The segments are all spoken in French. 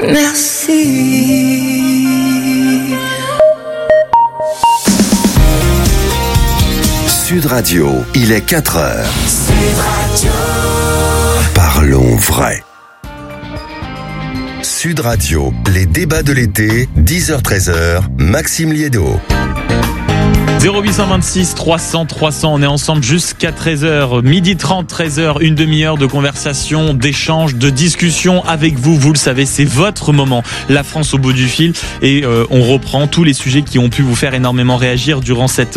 Merci. Sud Radio, il est 4h. Sud Radio. Parlons vrai. Sud Radio, les débats de l'été, 10h-13h, Maxime Liédo. 0826 300 300, on est ensemble jusqu'à 13h, midi 30, 13h, une demi-heure de conversation, d'échange, de discussion avec vous. Vous le savez, c'est votre moment, la France au bout du fil, et on reprend tous les sujets qui ont pu vous faire énormément réagir durant c'est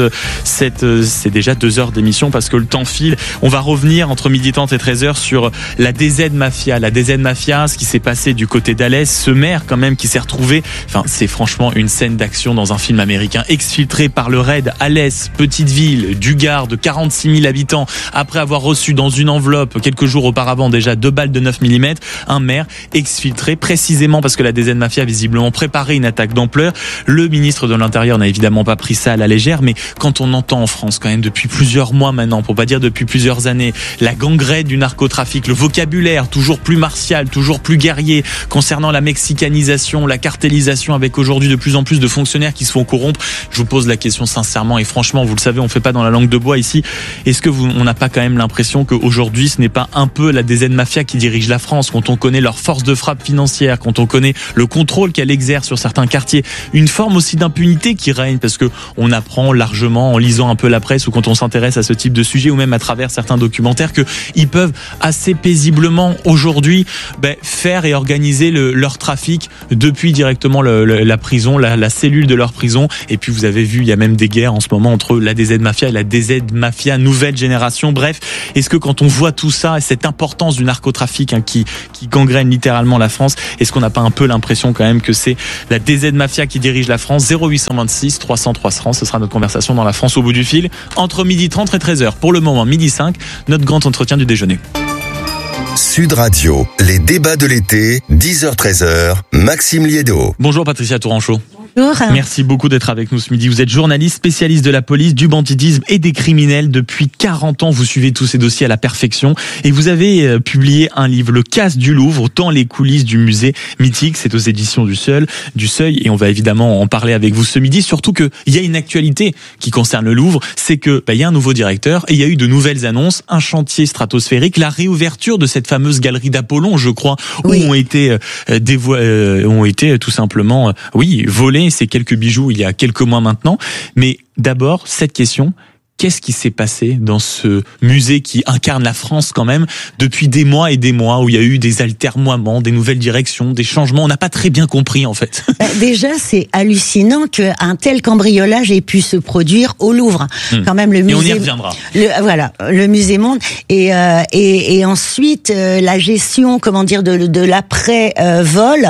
déjà 2 heures d'émission parce que le temps file. On va revenir entre midi 30 et 13h sur la DZ Mafia, ce qui s'est passé du côté d'Alès, ce maire quand même qui s'est retrouvé, c'est franchement une scène d'action dans un film américain, exfiltré par le raid Alès, petite ville du Gard de 46 000 habitants, après avoir reçu dans une enveloppe quelques jours auparavant déjà 2 balles de 9 mm, un maire exfiltré précisément parce que la DZ Mafia a visiblement préparé une attaque d'ampleur. Le ministre de l'Intérieur n'a évidemment pas pris ça à la légère, mais quand on entend en France quand même depuis plusieurs mois maintenant, pour pas dire depuis plusieurs années, la gangrène du narcotrafic, le vocabulaire toujours plus martial, toujours plus guerrier concernant la mexicanisation, la cartélisation, avec aujourd'hui de plus en plus de fonctionnaires qui se font corrompre, je vous pose la question sincèrement, et franchement, vous le savez, on fait pas dans la langue de bois ici. Est-ce que on n'a pas quand même l'impression qu'aujourd'hui, ce n'est pas un peu la DZ Mafia qui dirige la France, quand on connaît leur force de frappe financière, quand on connaît le contrôle qu'elle exerce sur certains quartiers, une forme aussi d'impunité qui règne, parce que on apprend largement en lisant un peu la presse ou quand on s'intéresse à ce type de sujet ou même à travers certains documentaires que ils peuvent assez paisiblement aujourd'hui faire et organiser leur trafic depuis directement la prison, la cellule de leur prison. Et puis vous avez vu, il y a même des guerres en ce moment entre la DZ Mafia et la DZ Mafia nouvelle génération. Bref, est-ce que quand on voit tout ça et cette importance du narcotrafic qui gangrène littéralement la France, est-ce qu'on n'a pas un peu l'impression quand même que c'est la DZ Mafia qui dirige la France? 0826 300 300, ce sera notre conversation dans la France au bout du fil entre midi 30 et 13h. Pour le moment, midi 5, notre grand entretien du déjeuner. Sud Radio, les débats de l'été, 10h-13h, Maxime Liédo. Bonjour Patricia Touranchot. Bonjour. Merci beaucoup d'être avec nous ce midi. Vous êtes journaliste, spécialiste de la police, du banditisme et des criminels. Depuis 40 ans, vous suivez tous ces dossiers à la perfection. Et vous avez publié un livre, Le Casse du Louvre, dans les coulisses du musée mythique. C'est aux éditions du Seuil. Et on va évidemment en parler avec vous ce midi. Surtout qu'il y a une actualité qui concerne le Louvre. C'est que il y a un nouveau directeur et il y a eu de nouvelles annonces. Un chantier stratosphérique, la réouverture de cette fameuse galerie d'Apollon, je crois, oui, où ont été tout simplement, volés ces quelques bijoux il y a quelques mois maintenant. Mais d'abord, cette question: qu'est-ce qui s'est passé dans ce musée qui incarne la France quand même depuis des mois et des mois, où il y a eu des altermoiements, des nouvelles directions, des changements? On n'a pas très bien compris en fait. Déjà, c'est hallucinant qu'un tel cambriolage ait pu se produire au Louvre. Quand même, le musée. Et on y reviendra. Le musée Monde. Et ensuite, la gestion, de l'après vol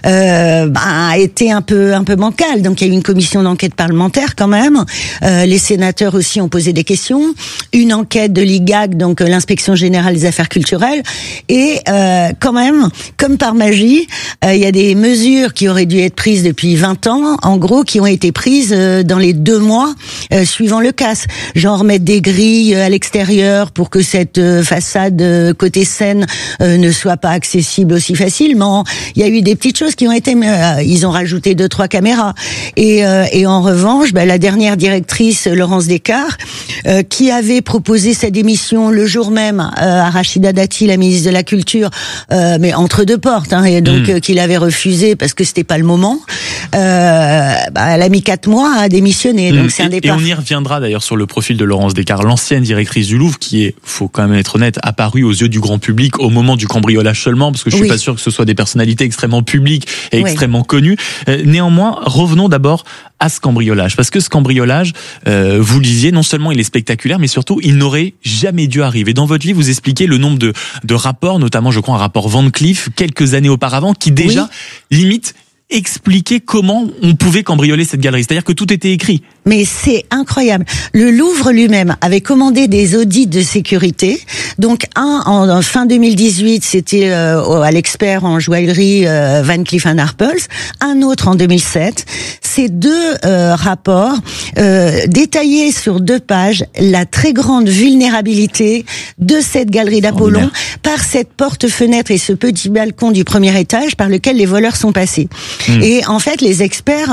a été un peu bancale. Donc il y a eu une commission d'enquête parlementaire quand même. Les sénateurs aussi ont posé des questions. Une enquête de l'IGAC, donc l'inspection générale des affaires culturelles. Et quand même, comme par magie, il y a des mesures qui auraient dû être prises depuis 20 ans, en gros, qui ont été prises dans les 2 mois suivant le casse. Genre mettre des grilles à l'extérieur pour que cette façade côté Seine ne soit pas accessible aussi facilement. Il y a eu des petites choses qui ont été... ils ont rajouté 2-3 caméras. Et en revanche, la dernière directrice, Laurence Descartes, qui avait proposé sa démission le jour même à Rachida Dati, la ministre de la Culture, mais entre 2 portes, et donc qu'il avait refusé parce que c'était pas le moment. Elle a mis 4 mois à démissionner, donc c'est un départ. Et on y reviendra d'ailleurs sur le profil de Laurence Descartes, l'ancienne directrice du Louvre, qui est, faut quand même être honnête, apparue aux yeux du grand public au moment du cambriolage seulement, parce que je suis pas sûr que ce soit des personnalités extrêmement publiques et extrêmement connues. Néanmoins, revenons d'abord à ce cambriolage, parce que ce cambriolage, vous le disiez, non seulement il est spectaculaire, mais surtout il n'aurait jamais dû arriver. Dans votre livre, vous expliquez le nombre de rapports, notamment je crois un rapport Van Cleef quelques années auparavant, qui déjà limite expliquer comment on pouvait cambrioler cette galerie. C'est-à-dire que tout était écrit. Mais c'est incroyable. Le Louvre lui-même avait commandé des audits de sécurité. Donc en fin 2018, c'était à l'expert en joaillerie Van Cleef & Arpels. Un autre en 2007. Ces deux rapports détaillaient sur 2 pages la très grande vulnérabilité de cette galerie d'Apollon par cette porte-fenêtre et ce petit balcon du premier étage par lequel les voleurs sont passés. Et en fait, les experts,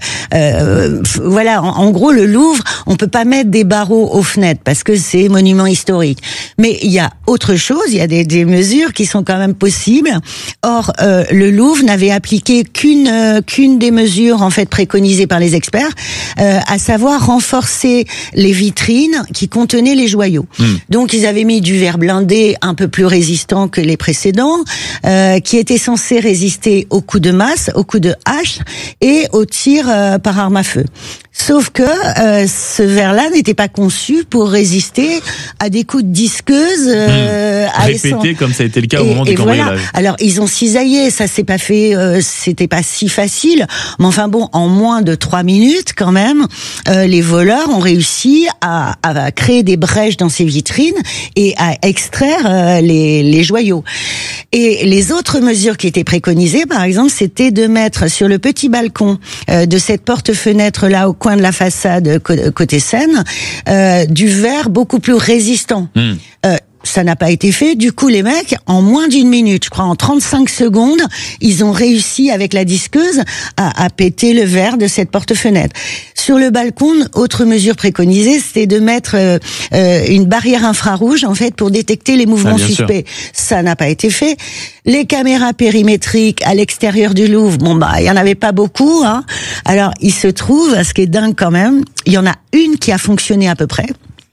voilà, en gros, le Louvre, on peut pas mettre des barreaux aux fenêtres parce que c'est monument historique. Mais il y a autre chose, il y a des mesures qui sont quand même possibles. Or, le Louvre n'avait appliqué qu'une des mesures en fait préconisées par les experts, à savoir renforcer les vitrines qui contenaient les joyaux. Donc, ils avaient mis du verre blindé un peu plus résistant que les précédents, qui était censé résister aux coups de masse, aux coups de hache et aux tirs par arme à feu. Sauf que ce verre-là n'était pas conçu pour résister à des coups de disqueuse répétés comme ça a été le cas au moment du cambriolage. Voilà. Alors ils ont cisaillé, ça s'est pas fait, c'était pas si facile, mais enfin bon, en moins de 3 minutes quand même, les voleurs ont réussi à créer des brèches dans ces vitrines et à extraire les joyaux. Et les autres mesures qui étaient préconisées, par exemple, c'était de mettre sur le petit balcon de cette porte-fenêtre là au coin de la façade côté Seine, du verre beaucoup plus résistant. Ça n'a pas été fait. Du coup, les mecs, en moins d'1 minute, je crois, en 35 secondes, ils ont réussi avec la disqueuse à péter le verre de cette porte-fenêtre. Sur le balcon, autre mesure préconisée, c'était de mettre une barrière infrarouge, en fait, pour détecter les mouvements suspects. Ça n'a pas été fait. Les caméras périmétriques à l'extérieur du Louvre, bon bah, il y en avait pas beaucoup, hein. Alors, il se trouve, ce qui est dingue quand même, il y en a une qui a fonctionné à peu près.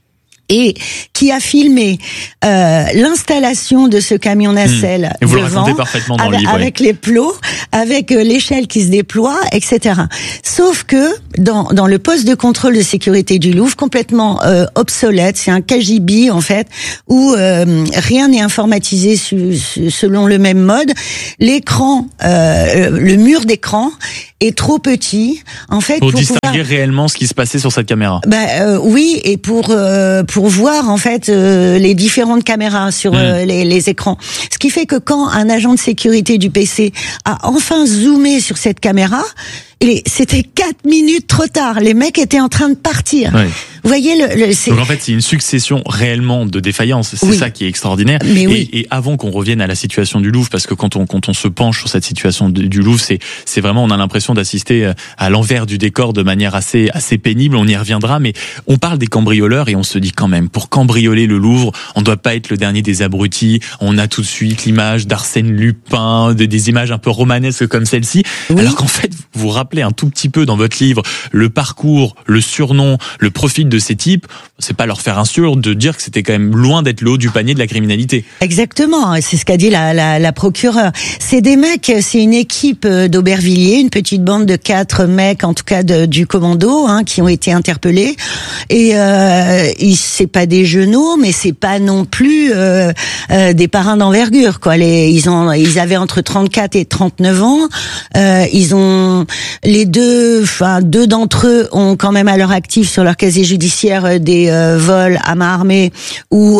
Et qui a filmé l'installation de ce camion nacelle et vous devant, le racontez parfaitement dans avec, le livre, avec les plots, avec l'échelle qui se déploie, etc. Sauf que dans le poste de contrôle de sécurité du Louvre, complètement obsolète, c'est un KGB en fait, où rien n'est informatisé selon le même mode. L'écran, le mur d'écran est trop petit, en fait, pour distinguer réellement ce qui se passait sur cette caméra. Oui, et pour voir en fait les différentes caméras sur les écrans. Ce qui fait que quand un agent de sécurité du PC a enfin zoomé sur cette caméra, c'était 4 minutes trop tard. Les mecs étaient en train de partir. Oui. Vous voyez donc en fait, c'est une succession réellement de défaillances. C'est ça qui est extraordinaire. Mais et avant qu'on revienne à la situation du Louvre, parce que quand on se penche sur cette situation du Louvre, c'est vraiment, on a l'impression d'assister à l'envers du décor de manière assez pénible. On y reviendra, mais on parle des cambrioleurs et on se dit quand même, pour cambrioler le Louvre, on doit pas être le dernier des abrutis. On a tout de suite l'image d'Arsène Lupin, des images un peu romanesques comme celle-ci. Oui. Alors qu'en fait, vous vous rappelez un tout petit peu dans votre livre le parcours, le surnom, le profil de ces types, c'est pas leur faire insulte de dire que c'était quand même loin d'être le haut du panier de la criminalité. Exactement, c'est ce qu'a dit la procureure. C'est des mecs, c'est une équipe d'Aubervilliers, une petite bande de 4 mecs, en tout cas du commando, hein, qui ont été interpellés. Et c'est pas des genoux, mais c'est pas non plus des parrains d'envergure, quoi. Ils avaient entre 34 et 39 ans. Ils ont deux d'entre eux ont quand même à leur actif sur leur casier judiciaire des vols à main armée ou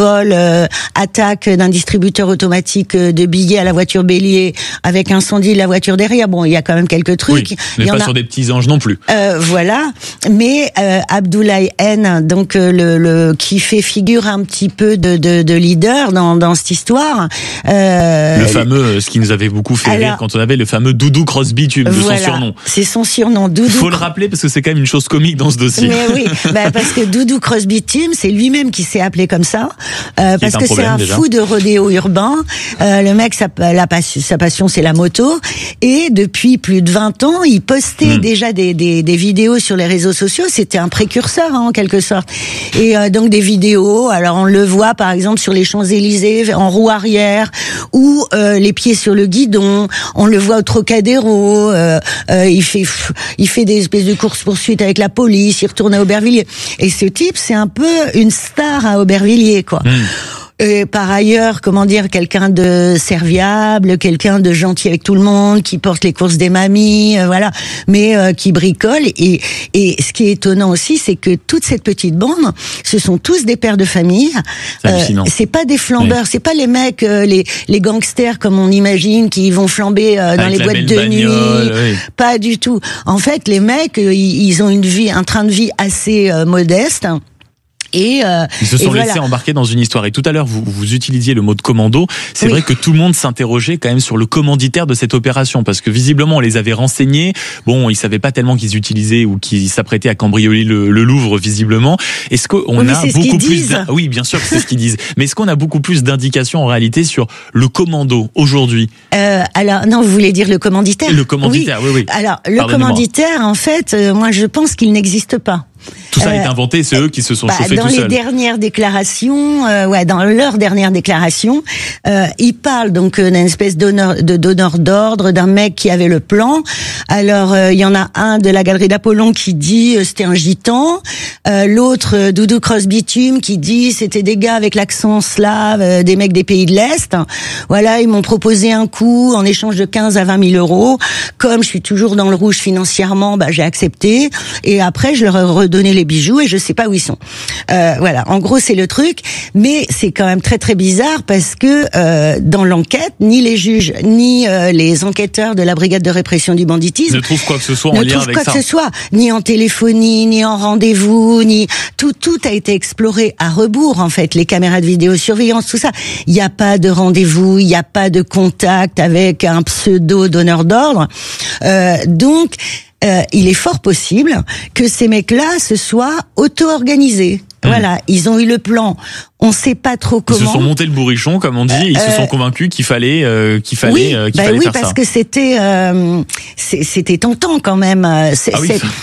attaque d'un distributeur automatique de billets à la voiture bélier avec incendie de la voiture derrière. Bon, il y a quand même quelques trucs. Oui, mais pas sur des petits anges non plus. Voilà, mais Abdoulaye N, donc qui fait figure un petit peu de leader dans cette histoire. Le fameux, ce qui nous avait beaucoup fait rire quand on avait le fameux Doudou Crosby Tube, de son surnom. C'est son surnom, Doudou. Faut le rappeler parce que c'est quand même une chose comique dans ce dossier. Mais oui, parce que Doudou Crosby Tim, c'est lui-même qui s'est appelé comme ça, parce que c'est un fou de rodéo urbain. Le mec, sa passion, c'est la moto, et depuis plus de 20 ans, il postait déjà des vidéos sur les réseaux sociaux. C'était un précurseur, hein, en quelque sorte. Et donc des vidéos. Alors on le voit par exemple sur les Champs-Élysées en roue arrière, ou les pieds sur le guidon. On le voit au Trocadéro. Il fait des espèces de courses-poursuites avec la police. Il retourne à Aubervilliers. Et ce type, c'est un peu une star à Aubervilliers, quoi. Et par ailleurs, quelqu'un de serviable, quelqu'un de gentil avec tout le monde, qui porte les courses des mamies, voilà, mais qui bricole. Et ce qui est étonnant aussi, c'est que toute cette petite bande, ce sont tous des pères de famille. C'est pas des flambeurs, c'est pas les mecs, les gangsters comme on imagine, qui vont flamber dans les boîtes de nuit. Oui. Pas du tout. En fait, les mecs, ils ont un train de vie assez modeste. Et ils se sont laissés embarquer dans une histoire. Et tout à l'heure, vous utilisiez le mot de commando. C'est vrai que tout le monde s'interrogeait quand même sur le commanditaire de cette opération, parce que visiblement on les avait renseignés. Bon, ils savaient pas tellement qu'ils utilisaient ou qu'ils s'apprêtaient à cambrioler le Louvre, visiblement. Est-ce qu'on a beaucoup plus oui, bien sûr que c'est ce qu'ils disent. Mais est-ce qu'on a beaucoup plus d'indications en réalité sur le commando aujourd'hui? Alors non, vous voulez dire le commanditaire? Le commanditaire, oui. Alors le commanditaire, en fait, moi je pense qu'il n'existe pas. Tout ça est inventé, c'est eux qui se sont chauffés tout seuls. Dans leur dernière déclaration, ils parlent donc d'une espèce de donneur d'ordre, d'un mec qui avait le plan. Alors il y en a un de la galerie d'Apollon qui dit c'était un gitan, l'autre Doudou Cross-Bitume qui dit c'était des gars avec l'accent slave, des mecs des pays de l'Est. Voilà, ils m'ont proposé un coup en échange de 15 à 20 000 euros. Comme je suis toujours dans le rouge financièrement, j'ai accepté. Et après je leur ai redonné les bijoux et je sais pas où ils sont. Voilà, en gros c'est le truc, mais c'est quand même très très bizarre parce que dans l'enquête, ni les juges ni les enquêteurs de la brigade de répression du banditisme ne trouvent quoi que ce soit en lien avec ça. Ni en téléphonie, ni en rendez-vous, ni tout a été exploré à rebours en fait, les caméras de vidéosurveillance, tout ça. Il n'y a pas de rendez-vous, il n'y a pas de contact avec un pseudo donneur d'ordre. Donc il est fort possible que ces mecs-là se soient auto-organisés. Voilà, ils ont eu le plan. On sait pas trop comment. Ils se sont montés le bourrichon, comme on dit. Ils se sont convaincus qu'il fallait faire parce ça. que c'était tentant quand même. Cette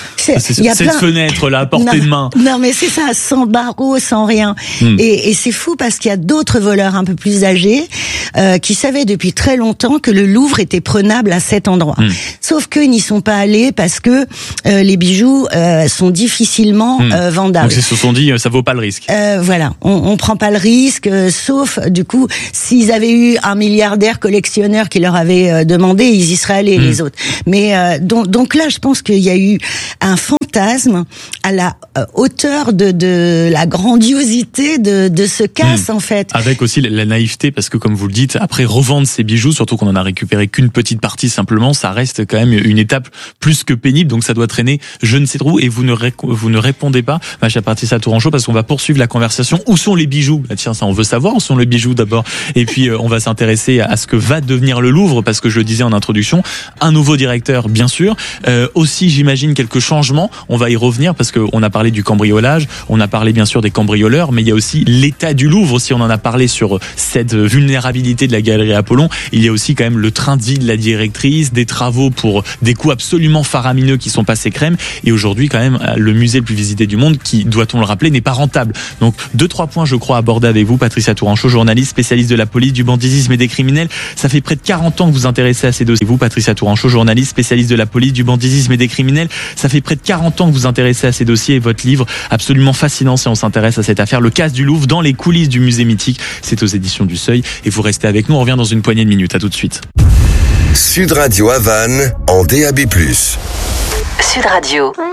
fenêtre là, à portée de main. Non, mais c'est ça, sans barreaux, sans rien. Et c'est fou parce qu'il y a d'autres voleurs un peu plus âgés qui savaient depuis très longtemps que le Louvre était prenable à cet endroit. Sauf qu'ils n'y sont pas allés parce que les bijoux sont difficilement vendables. Donc ils se sont dit ça vaut pas le risque. Voilà, on prend pas le risque, sauf du coup s'ils avaient eu un milliardaire collectionneur qui leur avait demandé, ils y seraient allés les autres. Mais donc là, je pense qu'il y a eu un fantasme à la hauteur de la grandiosité de ce casse en fait. Avec aussi la naïveté, parce que comme vous le dites, après revendre ces bijoux, surtout qu'on en a récupéré qu'une petite partie simplement, ça reste quand même une étape plus que pénible, donc ça doit traîner je ne sais trop. Et vous ne répondez pas, ma chère Patricia Tourangeau, parce qu'on va poursuivre la conversation. Où sont les bijoux? Tiens, ça on veut savoir, où sont les bijoux d'abord. Et puis on va s'intéresser à ce que va devenir le Louvre, parce que je le disais en introduction, un nouveau directeur bien sûr, aussi j'imagine quelques changements, on va y revenir parce qu'on a parlé du cambriolage, on a parlé bien sûr des cambrioleurs, mais il y a aussi l'état du Louvre, si on en a parlé sur cette vulnérabilité de la galerie Apollon, il y a aussi quand même le train de vie de la directrice, des travaux pour des coûts absolument faramineux qui sont passés crème, et aujourd'hui quand même le musée le plus visité du monde qui, doit-on le rappeler, n'est pas rentable. Donc 2-3 points je crois abordés avec vous, Patricia Tourangeau, journaliste, spécialiste de la police, du banditisme et des criminels. Ça fait près de 40 ans que vous vous intéressez à ces dossiers. Vous, Patricia Tourangeau, journaliste, spécialiste de la police, du banditisme et des criminels. Ça fait près de 40 ans que vous vous intéressez à ces dossiers, et votre livre absolument fascinant si on s'intéresse à cette affaire, Le casse du Louvre dans les coulisses du musée mythique. C'est aux éditions du Seuil et vous restez avec nous. On revient dans une poignée de minutes. À tout de suite. Sud Radio Havane en DAB+. Sud Radio.